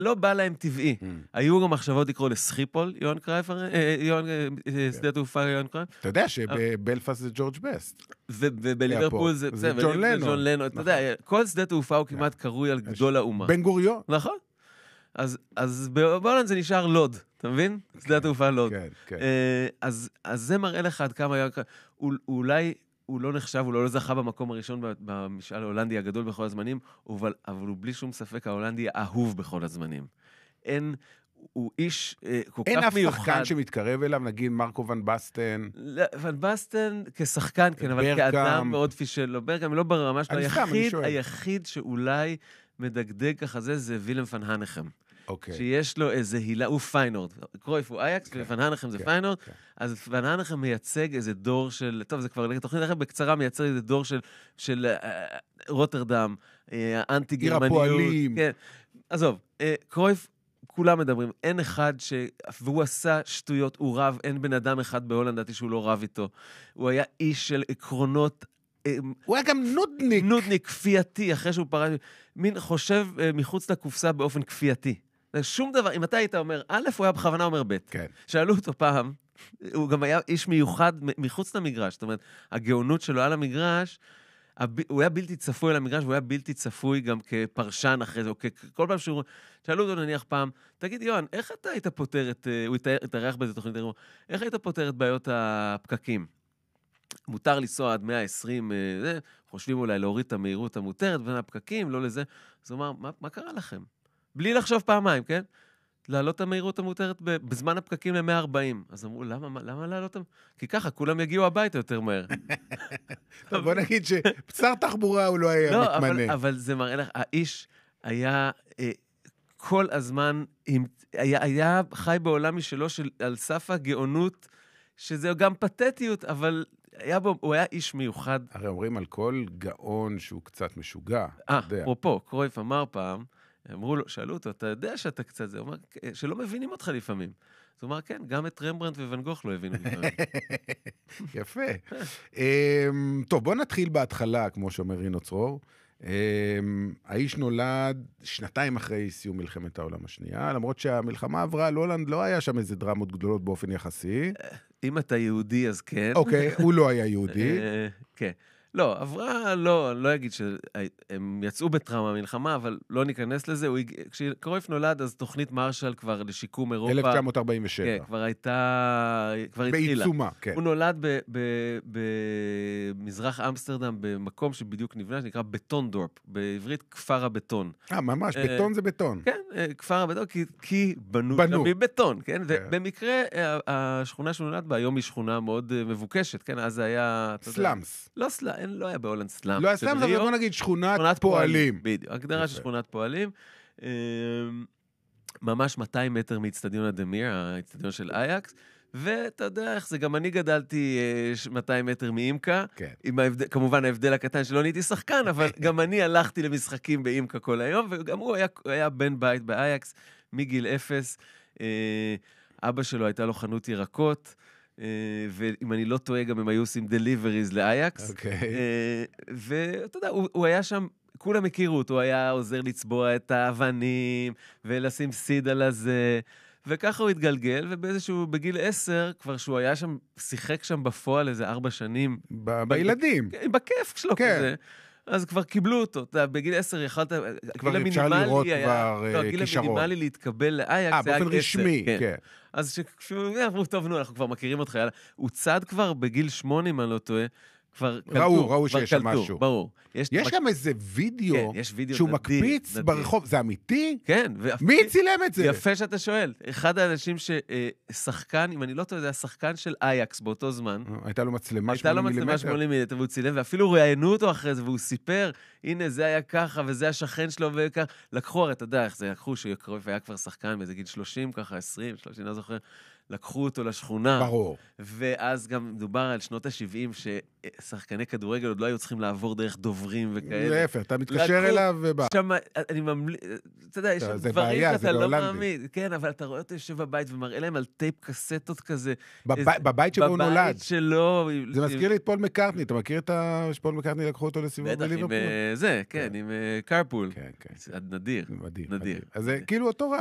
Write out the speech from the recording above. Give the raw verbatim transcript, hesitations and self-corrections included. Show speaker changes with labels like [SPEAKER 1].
[SPEAKER 1] לא בא להם טבעי. היו גם מחשבות לקרוא לסחיפול, יוהאן קרייף, שדה תעופה יוהאן קרייף.
[SPEAKER 2] אתה יודע שבבלפאסט זה ג'ורג' בסט.
[SPEAKER 1] ובליברפול זה ג'ון לנון. אתה יודע, כל שדה תעופה הוא כמעט קרוי על גדול האומה.
[SPEAKER 2] בן גוריון.
[SPEAKER 1] נכון. אז בהולנד זה נשאר לוד, אתה מבין? שדה התעופה לוד. אז זה מראה לך עד כמה יוהאן קרייף, אולי הוא לא נחשב, הוא לא זכה במקום הראשון במשאל ההולנדי הגדול בכל הזמנים, אבל הוא בלי שום ספק ההולנדי האהוב בכל הזמנים. אין, הוא איש כל כך מיוחד.
[SPEAKER 2] אין אף שחקן שמתקרב אליו, נגיד מרקו ון בסטן.
[SPEAKER 1] ון בסטן כשחקן, כן, אבל כאדם מאוד פישל, לא ברגם, לא ברמה שלו, היחיד, היחיד שאולי מדגדג ככה זה, זה וילם פן הנחם. Okay. שיש לו איזה הילה, הוא פיינורד. קרויף הוא אייקס, okay. ופן הנחם זה okay. פיינורד. Okay. אז פן הנחם מייצג איזה דור של, טוב, זה כבר תוכנית אחרת, בקצרה מייצג איזה דור של, של uh, רוטרדם, uh, אנטי גרמניות. עיר הפועלים. כן. עזוב, uh, קרויף, כולם מדברים, אין אחד ש... והוא עשה שטויות, הוא רב, אין בן אדם אחד בהולנד, דעתי שהוא לא רב איתו. הוא היה איש של עקרונות,
[SPEAKER 2] הוא היה גם נודניק.
[SPEAKER 1] נודניק, כפייתי, אחרי שהוא פרש, מין חושב מחוץ לקופסה באופן כפייתי. שום דבר, אם אתה היית אומר, א', הוא היה בכוונה אומר ב'.
[SPEAKER 2] כן.
[SPEAKER 1] שאלו אותו פעם, הוא גם היה איש מיוחד מחוץ למגרש, זאת אומרת, הגאונות שלו על המגרש, הוא היה בלתי צפוי על המגרש, והוא היה בלתי צפוי גם כפרשן אחרי זה, או כל פעם שהוא, שאלו אותו נניח פעם, תגיד יוהאן, איך אתה היית פותר את, הוא התארח באיזה תוכנית, איך היית פותר את בעיות הפקקים? מותר לנסוע עד מאה ועשרים, זה, חושבים אולי להוריד את המהירות המותרת בין הפקקים, לא לזה. אז הוא אמר, מה, מה קרה לכם? בלי לחשוב פעמיים, כן? להעלות את המהירות המותרת בזמן הפקקים ל-מאה וארבעים. אז אמרו, למה, למה להעלות אותם? כי ככה, כולם יגיעו הביתה יותר מהר.
[SPEAKER 2] טוב, בוא נגיד שבשר תחבורה הוא לא היה
[SPEAKER 1] לא,
[SPEAKER 2] מתמנה.
[SPEAKER 1] אבל, אבל זה מראה לך, האיש היה אה, כל הזמן, עם, היה, היה חי בעולם משלו של, על סף הגאונות, שזה גם פתטיות, אבל היה בו, הוא היה איש מיוחד.
[SPEAKER 2] הרי אומרים על כל גאון שהוא קצת משוגע.
[SPEAKER 1] אה, אפרופו, קרויף אמר פעם, אמרו לו, שאלו אותו, אתה יודע שאתה קצת זה, הוא אומר, שלא מבינים אותך לפעמים. אז הוא אמר, כן, גם את רמברנדט וואן גוך לא הבינו לפעמים.
[SPEAKER 2] יפה. טוב, בוא נתחיל בהתחלה, כמו שאומר רינו צרור. האיש נולד שנתיים אחרי סיום מלחמת העולם השנייה, למרות שהמלחמה עברה על הולנד, לא היה שם איזה דרמות גדולות באופן יחסי.
[SPEAKER 1] אם אתה יהודי, אז כן.
[SPEAKER 2] אוקיי, הוא לא היה יהודי.
[SPEAKER 1] כן. לא, עברה, לא, לא אגיד שהם יצאו בטראומה מלחמה, אבל לא ניכנס לזה. כשקרויף נולד, אז תוכנית מרשל כבר לשיקום אירופה.
[SPEAKER 2] אלף תשע מאות ארבעים ושבע.
[SPEAKER 1] כן, כבר הייתה, כבר התחילה.
[SPEAKER 2] בעיצומה, כן.
[SPEAKER 1] הוא נולד במזרח אמסטרדם, במקום שבדיוק נבנה, שנקרא בטונדורפ, בעברית כפר הבטון.
[SPEAKER 2] אה, ממש, בטון זה בטון.
[SPEAKER 1] כן, כפר הבטון, כי בנו שם מבטון, כן? ובמקרה, השכונה שהוא נולד בה, היום היא שכונה מאוד מבוקשת, כן? אז זה היה...
[SPEAKER 2] סלאמס.
[SPEAKER 1] לא סלאמס. לא היה בהולנד סלאם.
[SPEAKER 2] לא היה סלאם, אבל בוא נגיד שכונת פועלים.
[SPEAKER 1] בדיוק, הגדרה של שכונת פועלים. ממש מאתיים מטר מאצטדיון הדמיר, האצטדיון של אייקס, ואתה יודע איך זה, גם אני גדלתי מאתיים מטר מאימקה, כמובן ההבדל הקטן שלא נהייתי שחקן, אבל גם אני הלכתי למשחקים באימקה כל היום, וגם הוא היה בן בית באייקס, מגיל אפס. אבא שלו הייתה לו חנות ירקות, ואם אני לא טועה, גם הם היו עושים דליבריז לאייקס. ואתה יודע, הוא היה שם, כולם הכירו אותו, הוא היה עוזר לצבוע את האבנים, ולשים סיד על הזה, וככה הוא התגלגל, ובאיזשהו, בגיל עשר, כבר שהוא היה שם, שיחק שם בפועל איזה ארבע שנים.
[SPEAKER 2] בילדים.
[SPEAKER 1] בכיף שלו כזה. אז כבר קיבלו אותו, בגיל עשר יכלת,
[SPEAKER 2] כבר אפשר לראות כבר כישרון.
[SPEAKER 1] הגיל המינימלי להתקבל לאייקס,
[SPEAKER 2] אה, באופן רשמי, כן.
[SPEAKER 1] אז כשהוא אמרו, טוב, נו, אנחנו כבר מכירים אותך, הוא צד כבר בגיל שמונה, אם אני לא טועה, כבר קלטו.
[SPEAKER 2] ראו, ראו שיש שם משהו.
[SPEAKER 1] ברור.
[SPEAKER 2] יש גם איזה וידאו שהוא מקפיץ ברחוב, זה אמיתי?
[SPEAKER 1] כן.
[SPEAKER 2] מי צילם את זה?
[SPEAKER 1] יפה שאתה שואל. אחד האנשים ששחקן, אם אני לא טועה, זה השחקן של אייקס באותו זמן.
[SPEAKER 2] הייתה לו מצלמה
[SPEAKER 1] שמונים מילימטר. הייתה לו מצלמה שמונים מילימטר, והוא צילם, ואפילו ראיינו אותו אחרי זה, והוא סיפר, הנה, זה היה ככה, וזה השכן שלו, וכך. לקחו, אתה יודע איך זה, לקחו שקרויף היה כבר שחקן באיזה גיל שלושים, ככה, עשרים, שלושים, לא זוכר. לקחו אותו לשכונה.
[SPEAKER 2] ברור.
[SPEAKER 1] ואז גם מדובר על שנות ה-שבעים, ששחקני כדורגל עוד לא היו צריכים לעבור דרך דוברים וכאלה.
[SPEAKER 2] להפך, אתה מתקשר אליו ובא.
[SPEAKER 1] שם, אני ממליץ, אתה יודע, יש
[SPEAKER 2] זה
[SPEAKER 1] דברים
[SPEAKER 2] בעיה,
[SPEAKER 1] שאתה
[SPEAKER 2] זה
[SPEAKER 1] לא
[SPEAKER 2] בהולנדי.
[SPEAKER 1] מאמין. כן, אבל אתה רואה אותו יושב בבית ומראה להם על טייפ קסטות כזה.
[SPEAKER 2] בב- בבית שבו הוא נולד.
[SPEAKER 1] בבית שלו.
[SPEAKER 2] זה מזכיר לי את פול מקרטני, אתה מכיר את ה... שפול מקרטני לקחו אותו לסיבוב
[SPEAKER 1] בטח, עם
[SPEAKER 2] בליברפול?
[SPEAKER 1] אה, זה, כן, עם קרפול.
[SPEAKER 2] כן, כן.
[SPEAKER 1] נדיר.
[SPEAKER 2] מדהים,
[SPEAKER 1] נדיר.
[SPEAKER 2] מדהים. אז זה כאילו אותו